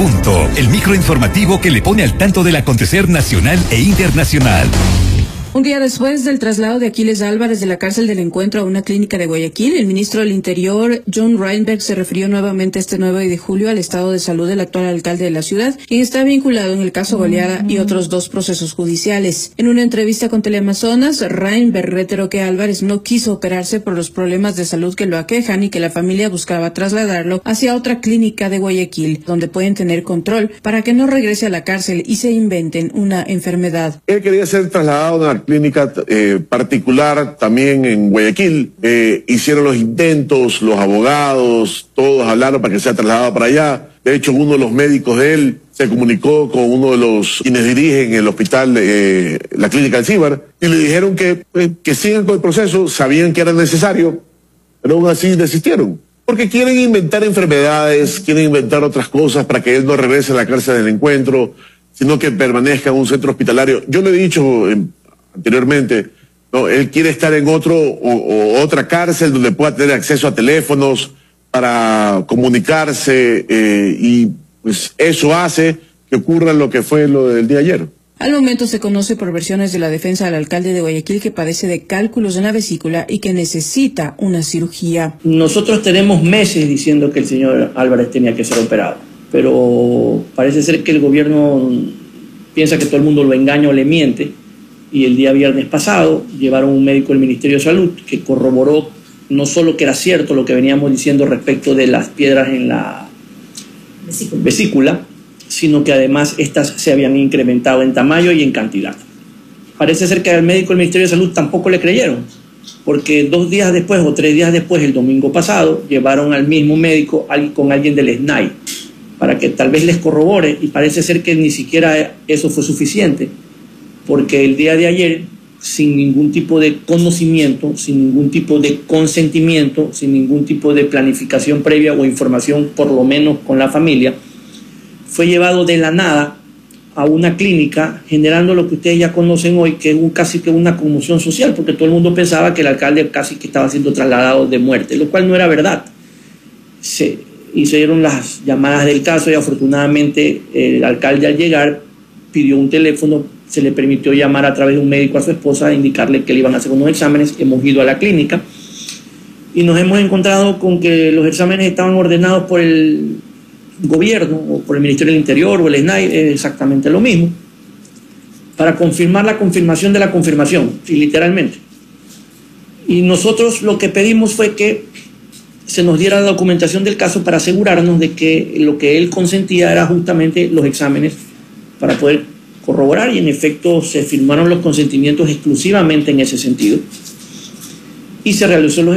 punto, el microinformativo que le pone al tanto del acontecer nacional e internacional. Un día después del traslado de Aquiles Álvarez de la cárcel del Encuentro a una clínica de Guayaquil, el ministro del Interior, John Reinberg, se refirió nuevamente este 9 de julio al estado de salud del actual alcalde de la ciudad, quien está vinculado en el caso Goleada y otros 2 procesos judiciales. En una entrevista con Teleamazonas, Reinberg reiteró que Álvarez no quiso operarse por los problemas de salud que lo aquejan y que la familia buscaba trasladarlo hacia otra clínica de Guayaquil, donde pueden tener control para que no regrese a la cárcel y se inventen una enfermedad. Él quería ser trasladado a una clínica particular también en Guayaquil. Hicieron los intentos, los abogados, todos hablaron para que sea trasladado para allá. De hecho, uno de los médicos de él se comunicó con uno de los quienes dirigen el hospital, la clínica Alcíbar, y le dijeron que sigan con el proceso, sabían que era necesario, pero aún así desistieron. Porque quieren inventar enfermedades, quieren inventar otras cosas para que él no regrese a la cárcel del Encuentro, sino que permanezca en un centro hospitalario. Yo le he dicho anteriormente, no, él quiere estar en otra cárcel donde pueda tener acceso a teléfonos para comunicarse, y pues eso hace que ocurra lo que fue lo del día ayer. Al momento se conoce por versiones de la defensa del alcalde de Guayaquil que padece de cálculos en la vesícula y que necesita una cirugía. Nosotros tenemos meses diciendo que el señor Álvarez tenía que ser operado, pero parece ser que el gobierno piensa que todo el mundo lo engaña o le miente. Y el día viernes pasado llevaron un médico del Ministerio de Salud que corroboró no solo que era cierto lo que veníamos diciendo respecto de las piedras en la vesícula, sino que además estas se habían incrementado en tamaño y en cantidad. Parece ser que al médico del Ministerio de Salud tampoco le creyeron, porque 2 días después o 3 días después, el domingo pasado, llevaron al mismo médico con alguien del SNAI para que tal vez les corrobore, y parece ser que ni siquiera eso fue suficiente, porque el día de ayer, sin ningún tipo de conocimiento, sin ningún tipo de consentimiento, sin ningún tipo de planificación previa o información, por lo menos con la familia, fue llevado de la nada a una clínica, generando lo que ustedes ya conocen hoy, que es casi que una conmoción social, porque todo el mundo pensaba que el alcalde casi que estaba siendo trasladado de muerte, lo cual no era verdad. Se hicieron las llamadas del caso y afortunadamente el alcalde, al llegar, pidió un teléfono. Se le permitió llamar a través de un médico a su esposa a indicarle que le iban a hacer unos exámenes. Hemos ido a la clínica y nos hemos encontrado con que los exámenes estaban ordenados por el gobierno o por el Ministerio del Interior o el SNAI, es exactamente lo mismo, para confirmar la confirmación de la confirmación, sí, literalmente. Y nosotros lo que pedimos fue que se nos diera la documentación del caso para asegurarnos de que lo que él consentía era justamente los exámenes para poder corroborar, y en efecto se firmaron los consentimientos exclusivamente en ese sentido y se realizó los